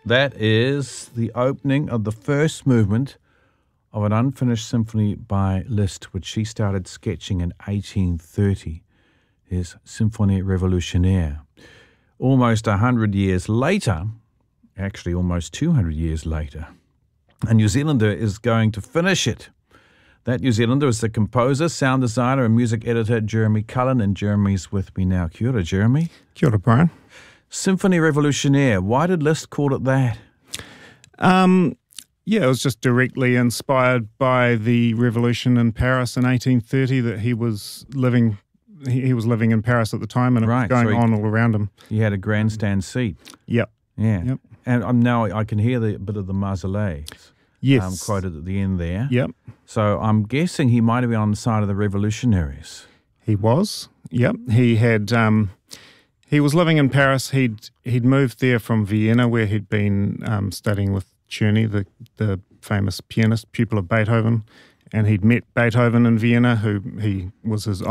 That is the opening of the first movement of an unfinished symphony by Liszt, which he started sketching in 1830, his Symphonie Révolutionnaire. Almost 100 years later, actually almost 200 years later, a New Zealander is going to finish it. That New Zealander is the composer, sound designer, and music editor, Jeremy Cullen, and Jeremy's with me now. Kia ora, Jeremy. Kia ora, Brian. Symphonie Révolutionnaire. Why did Liszt call it that? It was just directly inspired by the revolution in Paris in 1830 that he was living. He was living in Paris at the time, and it was going on all around him. He had a grandstand seat. Yep. Yeah. Yep. And now I can hear the bit of the Marseillaise. Yes. Quoted at the end there. Yep. So I'm guessing he might have been on the side of the revolutionaries. He was. Yep. He had. He was living in Paris. He'd moved there from Vienna, where he'd been studying with Czerny, the famous pianist, pupil of Beethoven, and he'd met Beethoven in Vienna, who he was his